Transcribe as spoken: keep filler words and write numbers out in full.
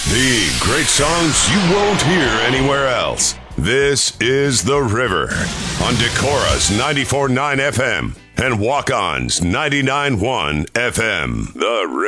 The great songs you won't hear anywhere else. This is The River on Decorah's ninety-four point nine F M and Walk-On's ninety-nine point one F M. The River.